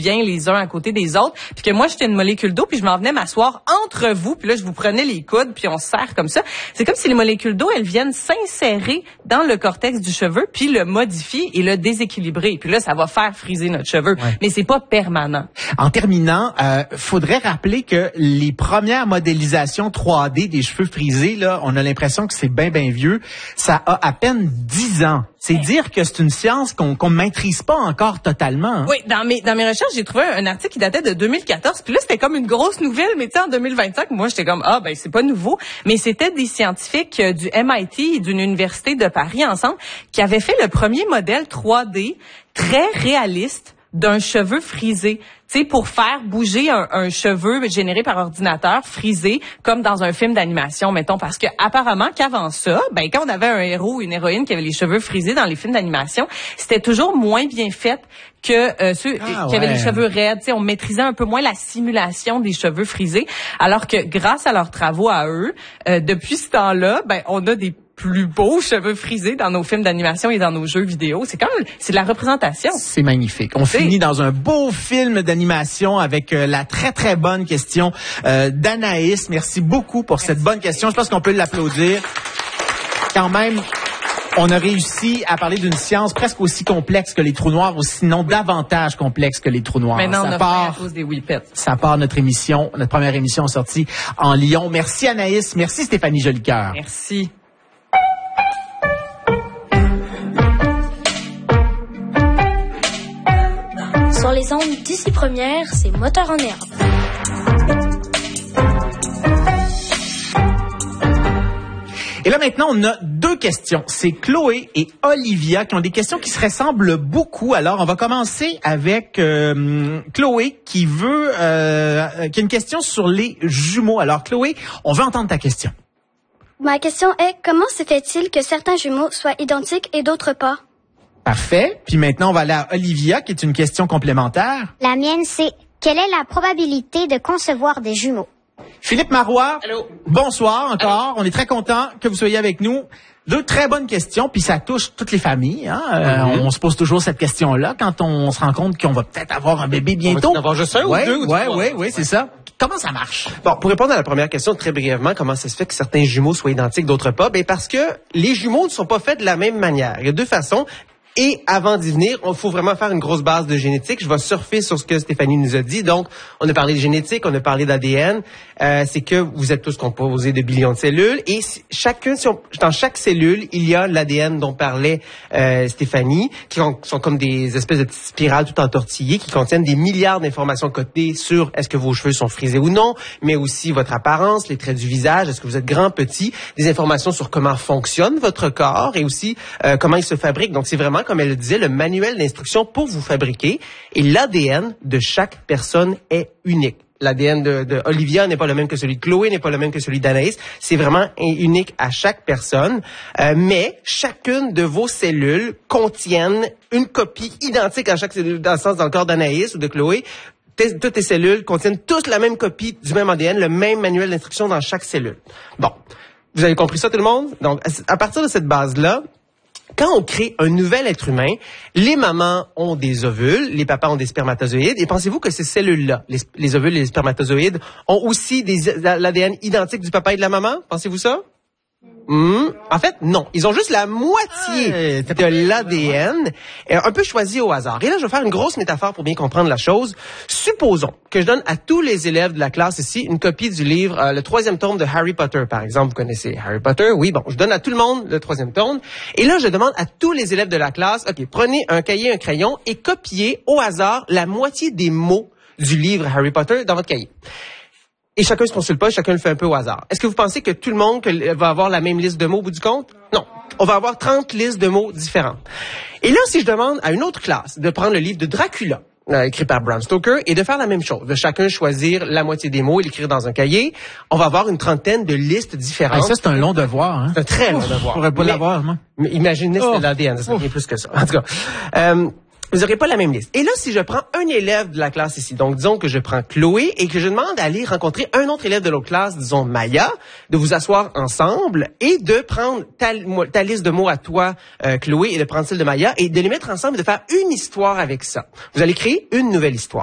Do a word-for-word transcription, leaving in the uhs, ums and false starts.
bien les uns à côté des autres, puis que moi j'étais une molécule d'eau, puis je m'en venais m'asseoir entre vous, puis là je vous prenais les coudes, puis on se serre comme ça. C'est comme si les molécules d'eau, elles viennent s'insérer dans le cortex du cheveu, puis le modifier et le déséquilibrer. Puis là, ça va faire friser notre cheveu, ouais. Mais c'est pas permanent. En terminant, euh, faudrait rappeler que les premières modélisations trois D des cheveux frisés, là, on a l'impression que c'est bien, bien vieux. Ça a à peine dix ans. C'est dire que c'est une science qu'on qu'on maîtrise pas encore totalement. Hein? Oui, dans mes dans mes recherches, j'ai trouvé un article qui datait de deux mille quatorze. Puis là, c'était comme une grosse nouvelle, mais tu sais, en deux mille vingt-cinq, moi, j'étais comme ah ben c'est pas nouveau. Mais c'était des scientifiques du M I T et d'une université de Paris ensemble qui avaient fait le premier modèle trois D très réaliste d'un cheveu frisé, tu sais, pour faire bouger un, un cheveu généré par ordinateur frisé, comme dans un film d'animation, mettons, parce que apparemment qu'avant ça, ben quand on avait un héros ou une héroïne qui avait les cheveux frisés dans les films d'animation, c'était toujours moins bien fait que euh, ceux ah, qui avaient ouais. les cheveux raides. Tu sais, on maîtrisait un peu moins la simulation des cheveux frisés, alors que grâce à leurs travaux à eux, euh, depuis ce temps-là, ben on a des plus beaux cheveux frisés dans nos films d'animation et dans nos jeux vidéo. C'est quand même, c'est de la représentation. C'est magnifique. On c'est... finit dans un beau film d'animation avec euh, la très, très bonne question euh, d'Anaïs. Merci beaucoup pour Merci. cette bonne question. Je pense qu'on peut l'applaudir. Quand même, on a réussi à parler d'une science presque aussi complexe que les trous noirs, ou sinon davantage complexe que les trous noirs. Maintenant, ça on a part, à cause des whippets. Ça part notre émission, notre première émission sortie en Lyon. Merci Anaïs. Merci Stéphanie Jolicoeur. Merci. Sur les ondes d'ici première, c'est Moteur en herbe. Et là maintenant, on a deux questions. C'est Chloé et Olivia qui ont des questions qui se ressemblent beaucoup. Alors, on va commencer avec euh, Chloé qui veut, euh, qui a une question sur les jumeaux. Alors, Chloé, on veut entendre ta question. Ma question est, comment se fait-il que certains jumeaux soient identiques et d'autres pas? Parfait. Puis maintenant, on va aller à Olivia, qui est une question complémentaire. La mienne, c'est quelle est la probabilité de concevoir des jumeaux? Philippe Marois, Allô. Bonsoir encore. Allô. On est très content que vous soyez avec nous. Deux très bonnes questions, puis ça touche toutes les familles. Hein? Euh, mm-hmm. On se pose toujours cette question-là quand on se rend compte qu'on va peut-être avoir un bébé bientôt. On va avoir juste un ouais, ou deux ou ouais, trois. Ouais, ouais, c'est ça. Comment ça marche? Bon, pour répondre à la première question très brièvement, comment ça se fait que certains jumeaux soient identiques, d'autres pas? Ben parce que les jumeaux ne sont pas faits de la même manière. Il y a deux façons. Et avant d'y venir, il faut vraiment faire une grosse base de génétique. Je vais surfer sur ce que Stéphanie nous a dit. Donc, on a parlé de génétique, on a parlé d'A D N. Euh, c'est que vous êtes tous composés de billions de cellules. Et chacun, si on, dans chaque cellule, il y a l'A D N dont parlait euh, Stéphanie, qui sont comme des espèces de petites spirales tout entortillées, qui contiennent des milliards d'informations codées sur est-ce que vos cheveux sont frisés ou non, mais aussi votre apparence, les traits du visage, est-ce que vous êtes grand, petit, des informations sur comment fonctionne votre corps et aussi euh, comment il se fabrique. Donc, c'est vraiment, comme elle le disait, le manuel d'instruction pour vous fabriquer. Et l'A D N de chaque personne est unique. L'A D N de, de Olivia n'est pas le même que celui de Chloé, n'est pas le même que celui d'Anaïs. C'est vraiment unique à chaque personne. Euh, mais chacune de vos cellules contiennent une copie identique à chaque cellule, dans le sens dans le corps d'Anaïs ou de Chloé. Tes, toutes tes cellules contiennent tous la même copie du même A D N, le même manuel d'instruction dans chaque cellule. Bon. Vous avez compris ça, tout le monde? Donc, à partir de cette base-là, quand on crée un nouvel être humain, les mamans ont des ovules, les papas ont des spermatozoïdes. Et pensez-vous que ces cellules-là, les, les ovules et les spermatozoïdes, ont aussi des, l'A D N identique du papa et de la maman? Pensez-vous ça? Mmh. En fait, non. Ils ont juste la moitié ah, de l'A D N, un peu choisi au hasard. Et là, je vais faire une grosse métaphore pour bien comprendre la chose. Supposons que je donne à tous les élèves de la classe ici une copie du livre, euh, le troisième tome de Harry Potter, par exemple. Vous connaissez Harry Potter? Oui, bon. Je donne à tout le monde le troisième tome. Et là, je demande à tous les élèves de la classe, OK, prenez un cahier, un crayon et copiez au hasard la moitié des mots du livre Harry Potter dans votre cahier. Et chacun se consulte pas, chacun le fait un peu au hasard. Est-ce que vous pensez que tout le monde va avoir la même liste de mots au bout du compte? Non. On va avoir trente listes de mots différentes. Et là, si je demande à une autre classe de prendre le livre de Dracula, euh, écrit par Bram Stoker, et de faire la même chose, de chacun choisir la moitié des mots et l'écrire dans un cahier, on va avoir une trentaine de listes différentes. Ah, ça, c'est un long devoir. Hein? C'est un très long devoir. Je pourrais pas mais, l'avoir, moi. Mais imaginez si oh. c'est l'A D N, ça serait bien plus que ça. En tout cas... Euh, vous n'aurez pas la même liste. Et là, si je prends un élève de la classe ici, donc disons que je prends Chloé et que je demande d'aller rencontrer un autre élève de l'autre classe, disons Maya, de vous asseoir ensemble et de prendre ta, ta liste de mots à toi, euh, Chloé, et de prendre celle de Maya et de les mettre ensemble et de faire une histoire avec ça. Vous allez créer une nouvelle histoire.